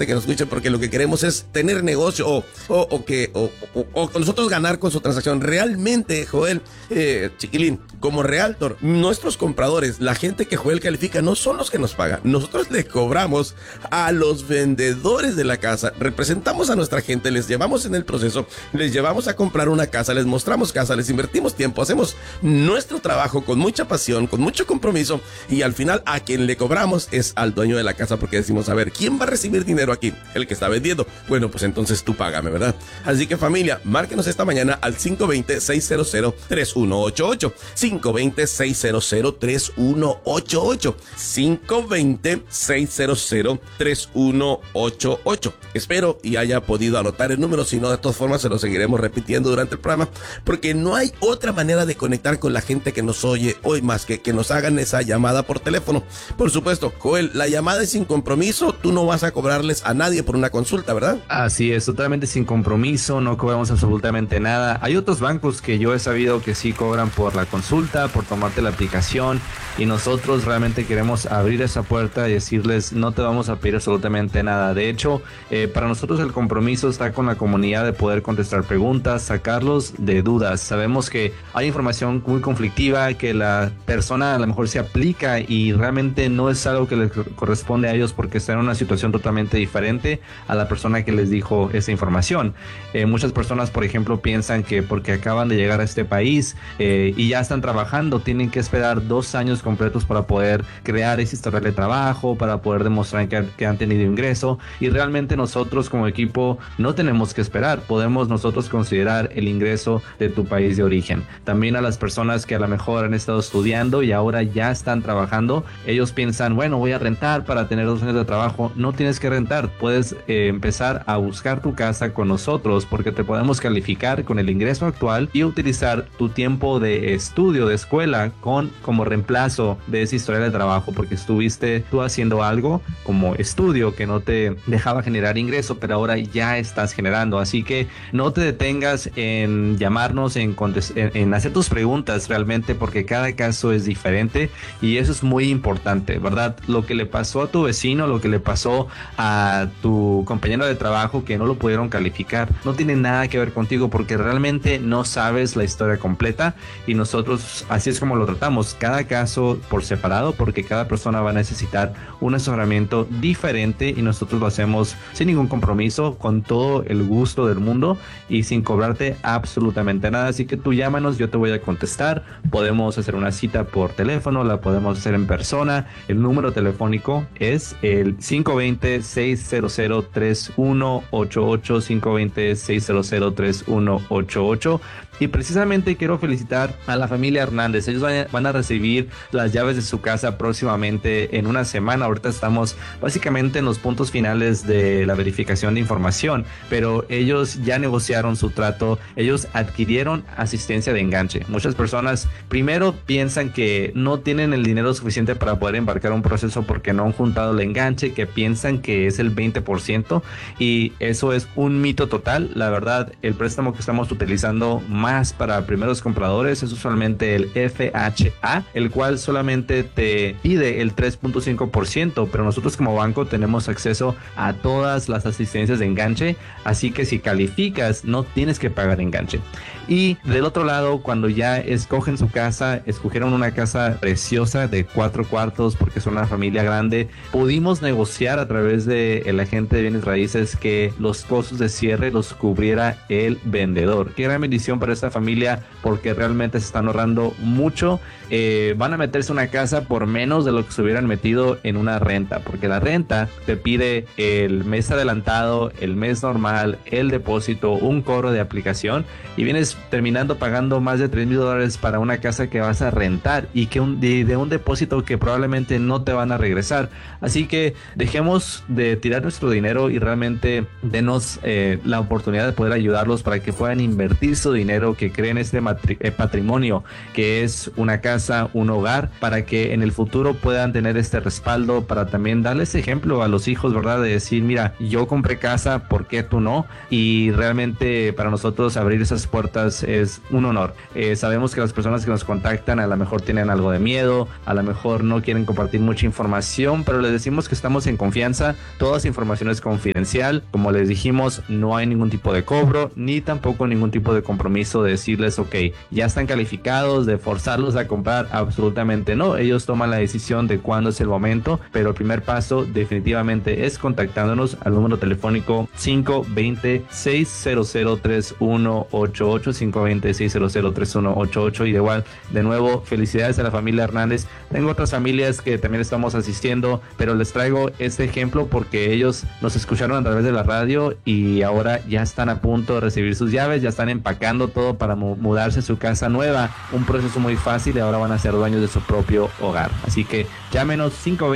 gente que nos escuche, porque lo que queremos es tener negocio o nosotros ganar con su transacción. Realmente, Joel, chiquilín, como realtor, nuestros compradores, la gente que Joel califica, no son los que nos pagan. Nosotros le cobramos a los vendedores de la casa, representamos a nuestra gente, les llevamos en el proceso, les llevamos a comprar una casa, les mostramos casa, les invertimos tiempo, hacemos nuestro trabajo con mucha pasión, con mucho compromiso, y al final a quien le cobramos es al dueño de la casa, porque decimos, a ver, ¿quién va a recibir dinero aquí? El que está vendiendo. Bueno, pues entonces tú págame, ¿verdad? Así que, familia, márquenos esta mañana al 520-600-3188. 520-600-3188. 520-600-3188. Espero y haya podido anotar el número, si no, de todas formas se lo seguiremos repitiendo durante el programa, porque no hay otra manera de conectar con la gente que nos oye hoy más que nos hagan esa llamada por teléfono. Por supuesto, Joel, la llamada es sin compromiso, tú no vas a cobrarles a nadie por una consulta, ¿verdad? Así es, totalmente sin compromiso, no cobramos absolutamente nada. Hay otros bancos que yo he sabido que sí cobran por la consulta, por tomarte la aplicación, y nosotros realmente queremos abrir esa puerta y decirles, no te vamos a pedir absolutamente nada. De hecho, para nosotros el compromiso está con la comunidad de poder contestar preguntas, sacarlos de dudas. Sabemos que hay información muy conflictiva, que la persona a lo mejor se aplica y realmente no es algo que les corresponde a ellos porque están en una situación totalmente diferente a la persona que les dijo esa información. Muchas personas, por ejemplo, piensan que porque acaban de llegar a este país y ya están trabajando, tienen que esperar 2 años completos para poder crear ese historial de trabajo, para poder demostrar que han tenido ingreso, y realmente nosotros como equipo no tenemos que esperar. Podemos nosotros considerar el ingreso de tu país de origen. También a las personas que a lo mejor han estado estudiando y ahora ya están trabajando, ellos piensan, bueno, voy a rentar para tener 2 años de trabajo. No tienes que rentar, puedes empezar a buscar tu casa con nosotros, porque te podemos calificar con el ingreso actual y utilizar tu tiempo de estudio, de escuela, como reemplazo de esa historia de trabajo, porque estuviste tú haciendo algo como estudio que no te dejaba generar ingreso, pero ahora ya estás generando. Así que no te detengas en llamarnos, en hacer tus preguntas realmente, porque cada caso es diferente y eso es muy importante, ¿verdad? Lo que le pasó a tu vecino, lo que le pasó a tu compañero de trabajo que no lo pudieron calificar, no tiene nada que ver contigo, porque realmente no sabes la historia completa, y nosotros así es como lo tratamos, cada caso por separado, porque cada persona va a necesitar un asesoramiento diferente y nosotros lo hacemos sin ningún compromiso, con todo el gusto del mundo y sin cobrarte absolutamente nada. Así que tú llámanos, yo te voy a contestar, podemos hacer una cita por teléfono, la podemos hacer en persona. El número telefónico es el 520-600-3188, 520-600-3188. Y precisamente quiero felicitar a la familia Hernández. Ellos van a recibir las llaves de su casa próximamente en una semana. Ahorita estamos básicamente en los puntos finales de la verificación de información, pero ellos ya negociaron su trato. Ellos adquirieron asistencia de enganche. Muchas personas primero piensan que no tienen el dinero suficiente para poder embarcar un proceso porque no han juntado el enganche, que piensan que es el 20%, y eso es un mito total. La verdad, el préstamo que estamos utilizando más para primeros compradores es usualmente el FHA, el cual solamente te pide el 3.5%, pero nosotros como banco tenemos acceso a todas las asistencias de enganche, así que si calificas no tienes que pagar enganche. Y del otro lado, cuando ya escogen su casa, escogieron una casa preciosa de 4 cuartos porque son una familia grande, pudimos negociar a través de el agente de bienes raíces que los costos de cierre los cubriera el vendedor. Qué gran bendición para esta familia, porque realmente se están ahorrando mucho. Van a meterse una casa por menos de lo que se hubieran metido en una renta, porque la renta te pide el mes adelantado, el mes normal, el depósito, un cobro de aplicación, y vienes terminando pagando más de $3,000 para una casa que vas a rentar y que de un depósito que probablemente no te van a regresar. Así que dejemos de tirar nuestro dinero y realmente denos la oportunidad de poder ayudarlos para que puedan invertir su dinero, que creen este patrimonio que es una casa, un hogar, para que en el futuro puedan tener este respaldo, para también darles ejemplo a los hijos, ¿verdad? De decir, mira, yo compré casa, ¿por qué tú no? Y realmente para nosotros abrir esas puertas es un honor. Sabemos que las personas que nos contactan a lo mejor tienen algo de miedo, a lo mejor no quieren compartir mucha información, pero les decimos que estamos en confianza. Toda toda esa información es confidencial. Como les dijimos, no hay ningún tipo de cobro, ni tampoco ningún tipo de compromiso de decirles, ok, ya están calificados, de forzarlos a comprar, absolutamente no. Ellos toman la decisión de cuándo es el momento, pero el primer paso definitivamente es contactándonos al número telefónico 520-600-3188, 520-600-3188. Y de igual, de nuevo, felicidades a la familia Hernández. Tengo otras familias que también estamos asistiendo, pero les traigo este ejemplo porque ellos nos escucharon a través de la radio y ahora ya están a punto de recibir sus llaves, ya están empacando todo para mudarse a su casa nueva. Un proceso muy fácil y ahora van a ser dueños de su propio hogar. Así que llámenos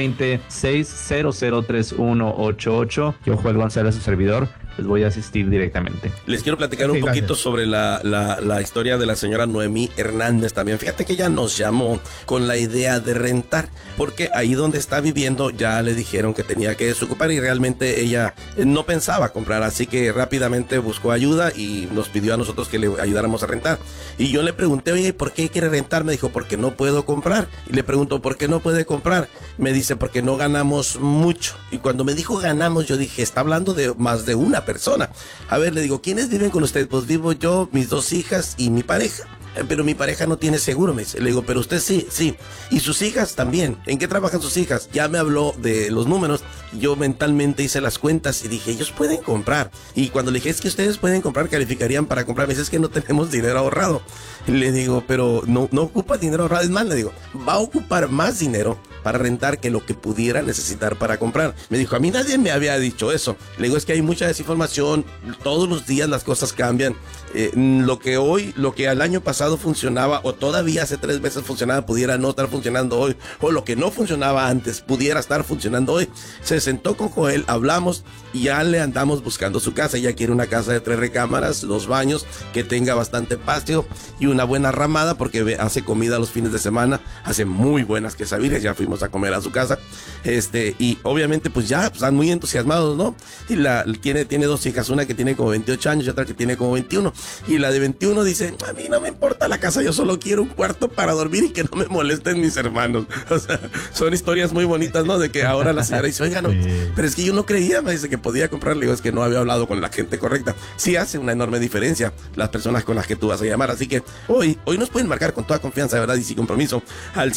520-600-3188. Yo, Joel González, su servidor, les voy a asistir directamente. Les quiero platicar un poquito sobre la historia de la señora Noemí Hernández también. Fíjate que ella nos llamó con la idea de rentar, porque ahí donde está viviendo ya le dijeron que tenía que desocupar y realmente ella no pensaba comprar, así que rápidamente buscó ayuda y nos pidió a nosotros que le ayudáramos a rentar. Y yo le pregunté, oye, ¿por qué quiere rentar? Me dijo, porque no puedo comprar. Y le pregunto, ¿por qué no puede comprar? Me dice, porque no ganamos mucho. Y cuando me dijo ganamos, yo dije, está hablando de más de una persona. A ver, le digo, ¿quiénes viven con usted? Pues vivo yo, mis 2 hijas y mi pareja. Pero mi pareja no tiene seguro, me dice. Le digo, pero usted sí. Y sus hijas también. ¿En qué trabajan sus hijas? Ya me habló de los números. Yo mentalmente hice las cuentas y dije, ellos pueden comprar. Y cuando le dije, es que ustedes pueden comprar, calificarían para comprar. Me dice, es que no tenemos dinero ahorrado. Y le digo, pero no ocupa dinero ahorrado. Es más, le digo, va a ocupar más dinero para rentar que lo que pudiera necesitar para comprar. Me dijo, a mí nadie me había dicho eso. Le digo, es que hay mucha desinformación. Todos los días las cosas cambian. Lo que al año pasado funcionaba o todavía hace 3 meses funcionaba, pudiera no estar funcionando hoy, o lo que no funcionaba antes pudiera estar funcionando hoy. Se sentó con Joel, hablamos y ya le andamos buscando su casa. Ella quiere una casa de 3 recámaras, 2 baños, que tenga bastante patio y una buena ramada, porque hace comida los fines de semana, hace muy buenas quesadillas. Ya fuimos a comer a su casa, y obviamente pues ya están muy entusiasmados, ¿no? Y tiene 2 hijas, una que tiene como 28 años y otra que tiene como 21. Y la de 21 dice, a mí no me importa la casa, yo solo quiero un cuarto para dormir y que no me molesten mis hermanos. O sea, son historias muy bonitas, ¿no? De que ahora la señora dice, oiga, no, pero es que yo no creía, me dice, que podía comprar. Le digo, es que no había hablado con la gente correcta. Sí hace una enorme diferencia las personas con las que tú vas a llamar. Así que hoy nos pueden marcar con toda confianza, ¿verdad? Y sin compromiso al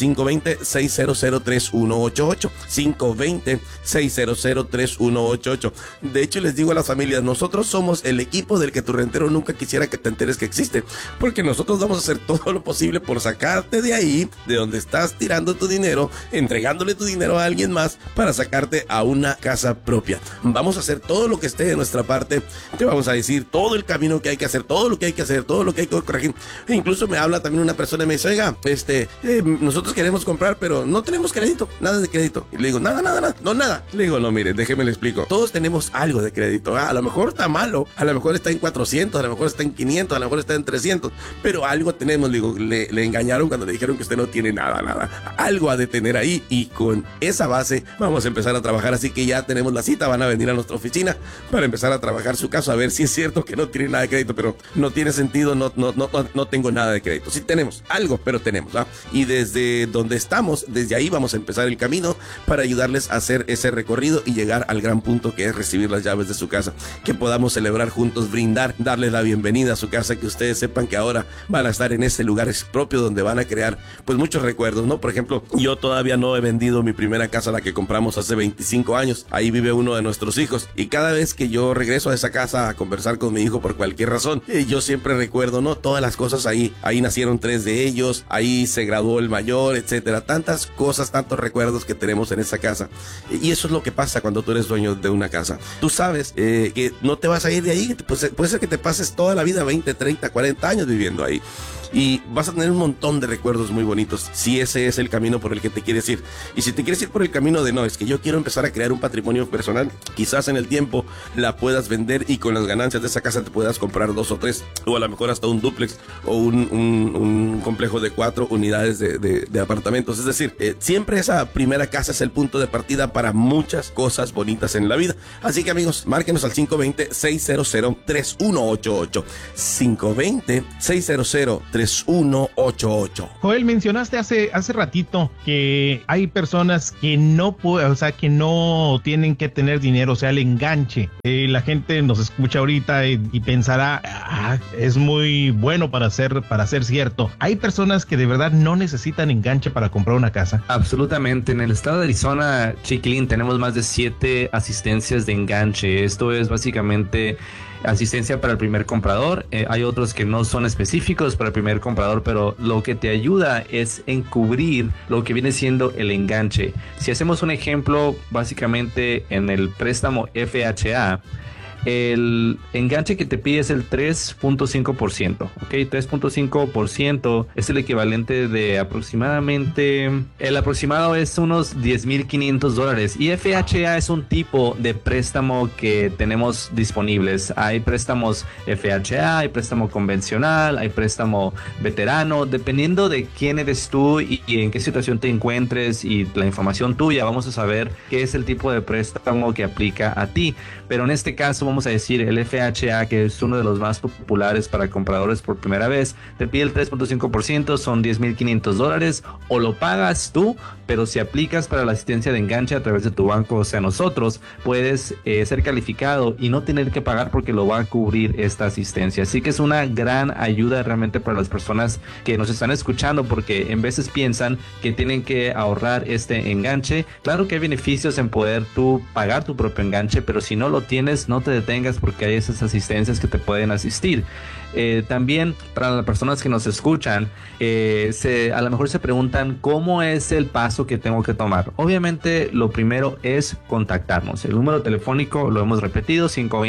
520-600-3188. 520-600-3188. De hecho, les digo a las familias, nosotros somos el equipo del que tu rentero nunca quisiera que te enteres que existe, porque nosotros vamos a hacer todo lo posible por sacarte de ahí, de donde estás tirando tu dinero, entregándole tu dinero a alguien más para sacarte a una casa propia. Vamos a hacer todo lo que esté de nuestra parte. Te vamos a decir todo el camino que hay que hacer, todo lo que hay que hacer, todo lo que hay que corregir. E incluso me habla también una persona y me dice, oiga, nosotros queremos comprar, pero no tenemos crédito, nada de crédito. Y le digo, nada. No, nada. Le digo, no, mire, déjeme le explico. Todos tenemos algo de crédito. A lo mejor está malo, a lo mejor está en 400, a lo mejor está en 500, a lo mejor está en 300, pero algo tenemos. Le digo, le engañaron cuando le dijeron que usted no tiene nada. Algo ha de tener ahí, y con esa base vamos a empezar a trabajar. Así que ya tenemos la cita, van a venir a nuestra oficina para empezar a trabajar su caso, a ver si es cierto que no tiene nada de crédito, pero no tiene sentido, no tengo nada de crédito. Sí tenemos algo, pero tenemos, ¿va? Y desde donde estamos, desde ahí vamos a empezar el camino para ayudarles a hacer ese recorrido y llegar al gran punto que es recibir las llaves de su casa, que podamos celebrar juntos, brindar, darles la bienvenida a su casa, que ustedes sepan que ahora van a estar en ese lugar propio donde van a crear pues muchos recuerdos, ¿no? Por ejemplo, yo todavía no he vendido mi primera casa, la que compramos hace 25 años. Ahí vive uno de nuestros hijos, y cada vez que yo regreso a esa casa a conversar con mi hijo por cualquier razón, yo siempre recuerdo, ¿no? Todas las cosas ahí nacieron 3 de ellos, ahí se graduó el mayor, etcétera. Tantas cosas, tantos recuerdos que tenemos en esa casa. Y eso es lo que pasa cuando tú eres dueño de una casa. Tú sabes que no te vas a ir de ahí, pues, puede ser que te pases toda la vida, 20, 30, 40 años viviendo ahí. Y vas a tener un montón de recuerdos muy bonitos si ese es el camino por el que te quieres ir. Y si te quieres ir por el camino de no, es que yo quiero empezar a crear un patrimonio personal, quizás en el tiempo la puedas vender y con las ganancias de esa casa te puedas comprar 2 o 3, o a lo mejor hasta un dúplex o un complejo de 4 unidades de apartamentos. Es decir, siempre esa primera casa es el punto de partida para muchas cosas bonitas en la vida. Así que, amigos, márquenos al 520-600-3188. 520-600-3188. 606-311-3188. Joel, mencionaste hace ratito que hay personas que no tienen que tener dinero, o sea, el enganche. La gente nos escucha ahorita y pensará, es muy bueno para ser cierto. Hay personas que de verdad no necesitan enganche para comprar una casa. Absolutamente. En el estado de Arizona, Chiquilín, tenemos más de 7 asistencias de enganche. Esto es básicamente asistencia para el primer comprador. Hay otros que no son específicos para el primer comprador, pero lo que te ayuda es encubrir lo que viene siendo el enganche. Si hacemos un ejemplo, básicamente en el préstamo FHA, el enganche que te pide es el 3.5%, ¿ok? 3.5% es el equivalente de aproximadamente, el aproximado es unos $10,500, y FHA es un tipo de préstamo que tenemos disponibles. Hay préstamos FHA, hay préstamo convencional, hay préstamo veterano, dependiendo de quién eres tú y en qué situación te encuentres y la información tuya, vamos a saber qué es el tipo de préstamo que aplica a ti. Pero en este caso vamos a decir el FHA, que es uno de los más populares para compradores por primera vez, te pide el 3.5%, son $10,500, o lo pagas tú, pero si aplicas para la asistencia de enganche a través de tu banco, o sea nosotros, puedes ser calificado y no tener que pagar porque lo va a cubrir esta asistencia. Así que es una gran ayuda realmente para las personas que nos están escuchando, porque en veces piensan que tienen que ahorrar este enganche. Claro que hay beneficios en poder tú pagar tu propio enganche, pero si no lo tienes, no te detengas, porque hay esas asistencias que te pueden asistir. También para las personas que nos escuchan, a lo mejor se preguntan cómo es el paso que tengo que tomar. Obviamente lo primero es contactarnos. El número telefónico lo hemos repetido,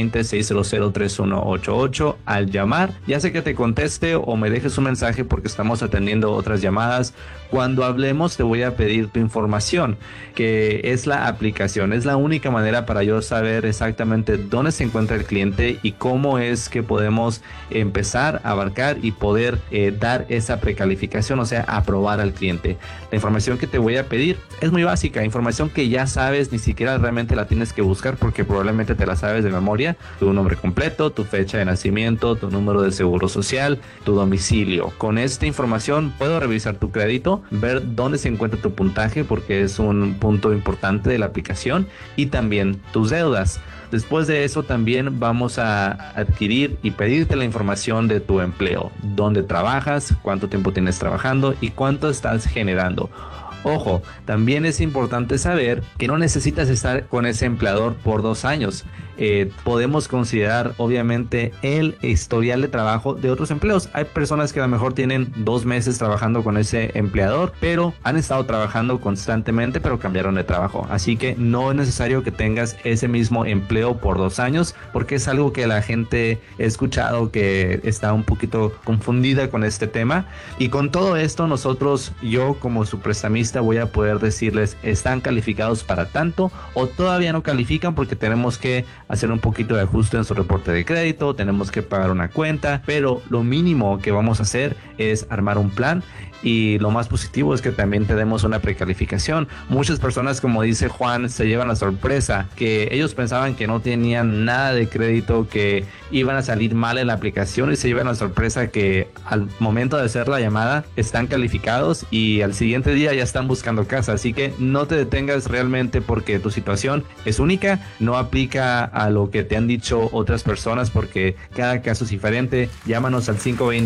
520-600-3188. Al llamar, ya sea que te conteste o me dejes un mensaje, porque estamos atendiendo otras llamadas. Cuando hablemos te voy a pedir tu información, que es la aplicación. Es la única manera para yo saber exactamente dónde se encuentra el cliente y cómo es que podemos empezar a abarcar y poder dar esa precalificación, o sea, aprobar al cliente. La información que te voy a pedir es muy básica, información que ya sabes, ni siquiera realmente la tienes que buscar porque probablemente te la sabes de memoria: tu nombre completo, tu fecha de nacimiento, tu número de seguro social, tu domicilio. Con esta información puedo revisar tu crédito, ver dónde se encuentra tu puntaje, porque es un punto importante de la aplicación, y también tus deudas. Después de eso también vamos a adquirir y pedirte la información de tu empleo, dónde trabajas, cuánto tiempo tienes trabajando y cuánto estás generando. Ojo, también es importante saber que no necesitas estar con ese empleador por 2 años. Podemos considerar obviamente el historial de trabajo de otros empleos. Hay personas que a lo mejor tienen 2 meses trabajando con ese empleador, pero han estado trabajando constantemente, pero cambiaron de trabajo. Así que no es necesario que tengas ese mismo empleo por 2 años, porque es algo que la gente he escuchado que está un poquito confundida con este tema. Y con todo esto nosotros, yo como su prestamista, voy a poder decirles: están calificados para tanto, o todavía no califican porque tenemos que hacer un poquito de ajuste en su reporte de crédito, tenemos que pagar una cuenta, pero lo mínimo que vamos a hacer es armar un plan. Y lo más positivo es que también tenemos una precalificación. Muchas personas, como dice Juan, se llevan la sorpresa que ellos pensaban que no tenían nada de crédito, que iban a salir mal en la aplicación, y se llevan la sorpresa que al momento de hacer la llamada están calificados y al siguiente día ya están buscando casa. Así que no te detengas realmente, porque tu situación es única, no aplica a lo que te han dicho otras personas, porque cada caso es diferente. Llámanos al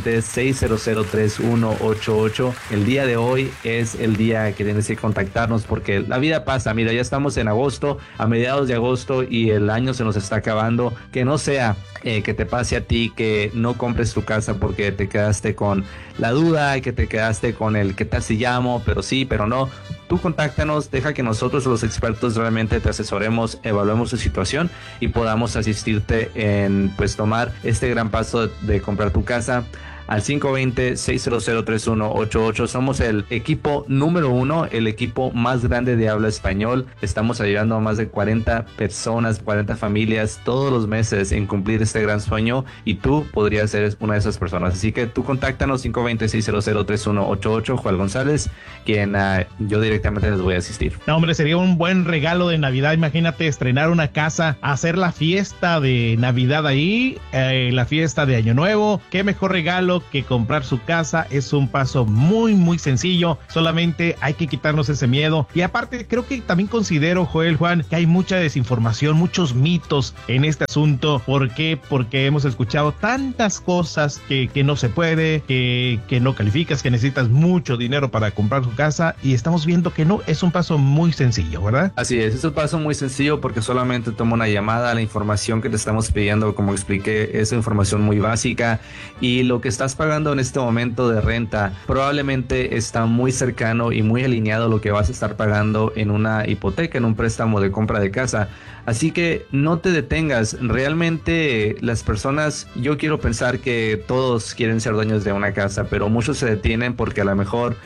520-600-3188. El día de hoy es el día que tienes que contactarnos, porque la vida pasa. Mira, ya estamos en agosto, a mediados de agosto, y el año se nos está acabando. Que no sea que te pase a ti que no compres tu casa porque te quedaste con la duda, que te quedaste con el que tal si llamo, pero sí, pero no. Tú contáctanos, deja que nosotros los expertos realmente te asesoremos, evaluemos tu situación y podamos asistirte en pues tomar este gran paso de comprar tu casa. Al 520-600-3188. Somos el equipo número 1, el equipo más grande de habla español. Estamos ayudando a más de 40 personas, 40 familias todos los meses en cumplir este gran sueño, y tú podrías ser una de esas personas. Así que tú contáctanos, 520-600-3188. Juan González, quien yo directamente les voy a asistir. No, hombre, sería un buen regalo de Navidad. Imagínate estrenar una casa, hacer la fiesta de Navidad ahí, la fiesta de Año Nuevo. Qué mejor regalo sabiendo que comprar su casa es un paso muy, muy sencillo. Solamente hay que quitarnos ese miedo. Y aparte, creo que también considero, Joel, Juan, que hay mucha desinformación, muchos mitos en este asunto. ¿Por qué? Porque hemos escuchado tantas cosas que no se puede, que no calificas, que necesitas mucho dinero para comprar su casa, y estamos viendo que no, es un paso muy sencillo, ¿verdad? Así es un paso muy sencillo porque solamente toma una llamada. La información que te estamos pidiendo, como expliqué, es información muy básica, y lo que estás pagando en este momento de renta probablemente está muy cercano y muy alineado a lo que vas a estar pagando en una hipoteca, en un préstamo de compra de casa. Así que no te detengas. Realmente las personas, yo quiero pensar que todos quieren ser dueños de una casa, pero muchos se detienen porque a lo mejor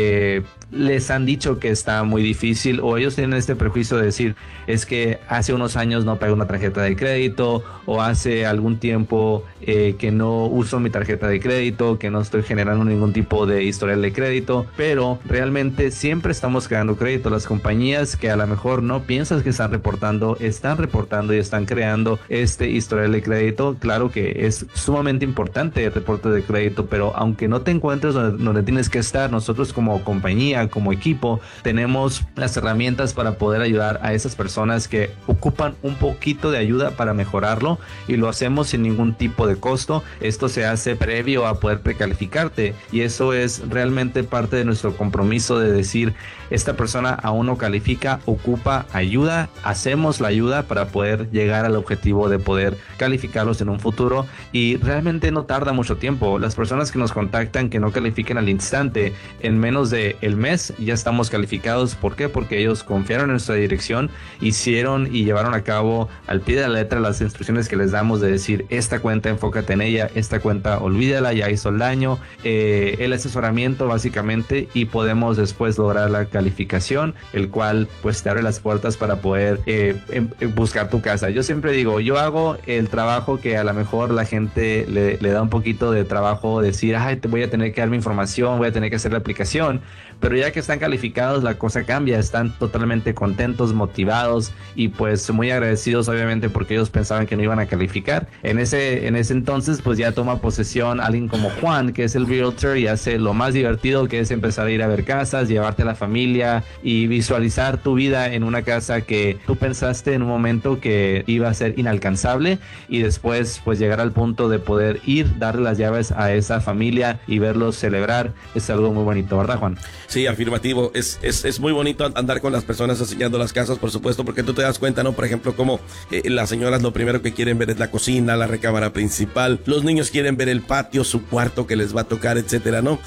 les han dicho que está muy difícil, o ellos tienen este prejuicio de decir, es que hace unos años no pagué una tarjeta de crédito, o hace algún tiempo que no uso mi tarjeta de crédito, que no estoy generando ningún tipo de historial de crédito. Pero realmente siempre estamos creando crédito. Las compañías que a lo mejor no piensas que están reportando y están creando este historial de crédito. Claro que es sumamente importante el reporte de crédito, pero aunque no te encuentres donde tienes que estar, nosotros como compañía, como equipo, tenemos las herramientas para poder ayudar a esas personas que ocupan un poquito de ayuda para mejorarlo, y lo hacemos sin ningún tipo de costo. Esto se hace previo a poder precalificarte, y eso es realmente parte de nuestro compromiso de decir, esta persona aún no califica, ocupa ayuda, hacemos la ayuda para poder llegar al objetivo de poder calificarlos en un futuro. Y realmente no tarda mucho tiempo. Las personas que nos contactan que no califiquen al instante, en menos de el mes ya estamos calificados. ¿Por qué? Porque ellos confiaron en nuestra dirección, hicieron y llevaron a cabo al pie de la letra las instrucciones que les damos, de decir, esta cuenta enfócate en ella, esta cuenta olvídala, ya hizo el daño, el asesoramiento básicamente, y podemos después lograr la calificación, el cual pues te abre las puertas para poder buscar tu casa. Yo siempre digo, yo hago el trabajo que a lo mejor la gente le da un poquito de trabajo, decir, ay, te voy a tener que dar mi información, voy a tener que hacer la aplicación, pero ya que están calificados la cosa cambia, están totalmente contentos, motivados y pues muy agradecidos, obviamente, porque ellos pensaban que no iban a calificar. En ese entonces pues ya toma posesión alguien como Juan, que es el realtor, y hace lo más divertido, que es empezar a ir a ver casas, llevarte a la familia y visualizar tu vida en una casa que tú pensaste en un momento que iba a ser inalcanzable, y después pues llegar al punto de poder ir, darle las llaves a esa familia y verlos celebrar. Es algo muy bonito, ¿verdad, Juan? Sí, afirmativo. Es muy bonito andar con las personas enseñando las casas, por supuesto, porque tú te das cuenta, ¿no? Por ejemplo, como las señoras lo primero que quieren ver es la cocina, la recámara principal. Los niños quieren ver el patio, su cuarto que les va a tocar, etcétera, ¿no?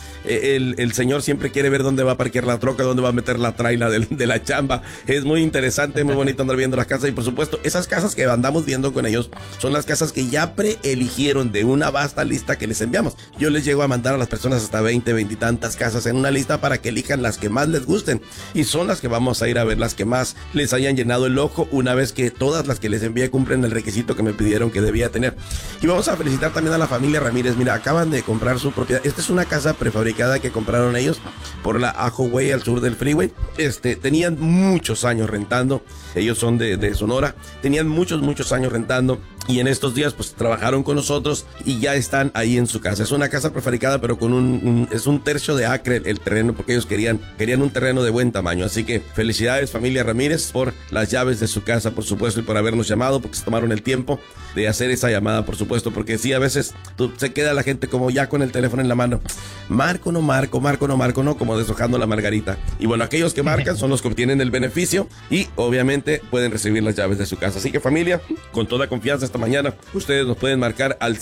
El señor siempre quiere ver dónde va a parquear la troca, dónde va a meter la traila de la chamba. Es muy interesante, muy bonito andar viendo las casas, y por supuesto, esas casas que andamos viendo con ellos son las casas que ya preeligieron de una vasta lista que les enviamos. Yo les llego a mandar a las personas hasta 20 y tantas casas en una lista para que elijan las que más les gusten, y son las que vamos a ir a ver, las que más les hayan llenado el ojo, una vez que todas las que les envié cumplen el requisito que me pidieron que debía tener. Y vamos a felicitar también a la familia Ramírez. Mira, acaban de comprar su propiedad. Esta es una casa prefabricada que compraron ellos por la Ajo Way, al sur del freeway. Tenían muchos años rentando, ellos son de Sonora, tenían muchos años rentando, y en estos días pues trabajaron con nosotros y ya están ahí en su casa. Es una casa prefabricada, pero con es un tercio de acre el terreno, porque ellos querían un terreno de buen tamaño. Así que felicidades, familia Ramírez, por las llaves de su casa, por supuesto, y por habernos llamado, porque se tomaron el tiempo de hacer esa llamada, por supuesto, porque sí, a veces se queda la gente como ya con el teléfono en la mano, marco, no marco, como deshojando la margarita. Y bueno, aquellos que marcan son los que obtienen el beneficio y obviamente pueden recibir las llaves de su casa. Así que, familia, con toda confianza, esta mañana ustedes nos pueden marcar al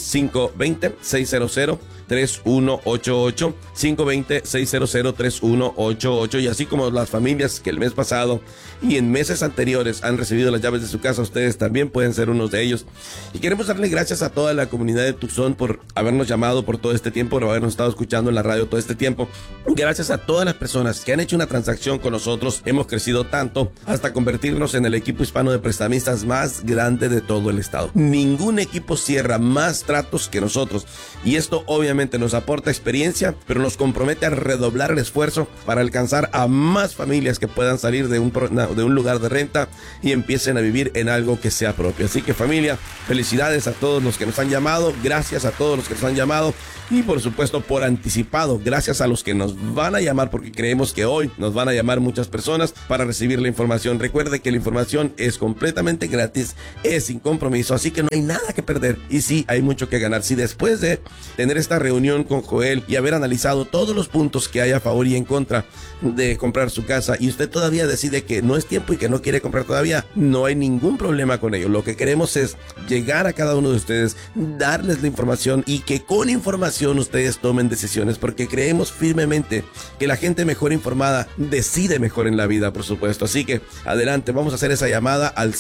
520-600-3188, 520-600-3188, y así como las familias que el mes pasado y en meses anteriores han recibido las llaves de su casa, ustedes también pueden ser unos de ellos. Y queremos darle gracias a toda la comunidad de Tucson por habernos llamado por todo este tiempo, por habernos estado escuchando en la radio todo este tiempo. Gracias a todas las personas que han hecho una transacción con nosotros, hemos crecido tanto hasta convertirnos en el equipo hispano de prestamistas más grande de todo el estado. ningún equipo cierra más tratos que nosotros. Y esto obviamente nos aporta experiencia, pero nos compromete a redoblar el esfuerzo para alcanzar a más familias que puedan salir de un lugar de renta y empiecen a vivir en algo que sea propio. Así que familia, felicidades a todos los que nos han llamado, gracias a todos los que nos han llamado y por supuesto por anticipado, gracias a los que nos van a llamar, porque creemos que hoy nos van a llamar muchas personas para recibir la información. Recuerde que la información es completamente gratis, es sin compromiso, así que no hay nada que perder y sí hay mucho que ganar. Si después de tener esta reunión con Joel y haber analizado todos los puntos que hay a favor y en contra de comprar su casa y usted todavía decide que no es tiempo y que no quiere comprar todavía, no hay ningún problema con ello. Lo que queremos es llegar a cada uno de ustedes, darles la información y que con información ustedes tomen decisiones, porque creemos firmemente que la gente mejor informada decide mejor en la vida, por supuesto. Así que adelante, vamos a hacer esa llamada al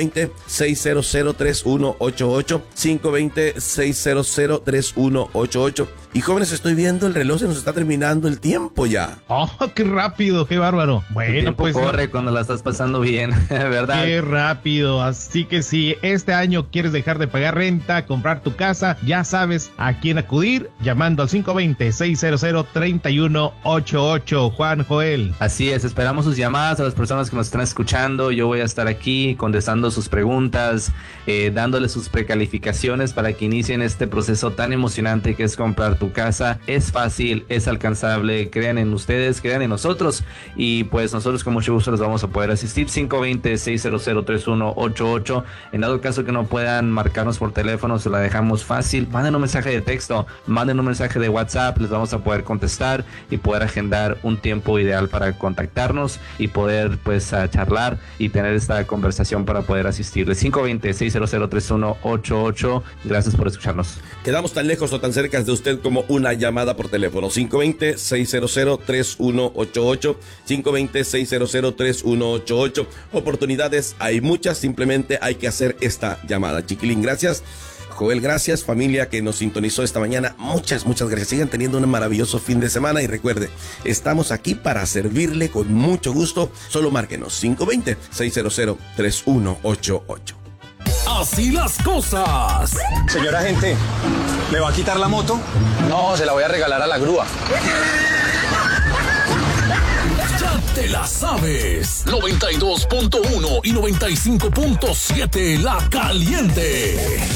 520-600-3188, 520-600-3188. Y jóvenes, estoy viendo el reloj, se nos está terminando el tiempo ya. ¡Oh, qué rápido, qué bárbaro! Bueno, pues corre cuando la estás pasando bien, ¿verdad? Qué rápido, así que si este año quieres dejar de pagar renta, comprar tu casa, ya sabes a quién acudir, llamando al 520-600-3188. Juan, Joel. Así es, esperamos sus llamadas a las personas que nos están escuchando. Yo voy a estar aquí contestando sus preguntas, dándoles sus precalificaciones para que inicien este proceso tan emocionante que es comprar tu casa. Es fácil, es alcanzable, crean en ustedes, crean en nosotros y pues nosotros con mucho gusto les vamos a poder asistir. 520-600-3188. En dado caso que no puedan marcarnos por teléfono, se la dejamos fácil, manden un mensaje de texto, manden un mensaje de WhatsApp, les vamos a poder contestar y poder agendar un tiempo ideal para contactarnos y poder pues charlar y tener esta conversación para poder asistirles. 520-600-3188. Gracias por escucharnos. Quedamos tan lejos o tan cerca de usted como una llamada por teléfono. 520-600-3188, 520-600-3188. Oportunidades hay muchas, simplemente hay que hacer esta llamada. Chiquilín, gracias. Joel, gracias. Familia que nos sintonizó esta mañana, muchas gracias. Sigan teniendo un maravilloso fin de semana y recuerde, estamos aquí para servirle con mucho gusto. Solo márquenos 520-600-3188. Así las cosas. Señora agente, ¿me va a quitar la moto? No, se la voy a regalar a la grúa. Ya te la sabes. 92.1 y 95.7 La Caliente.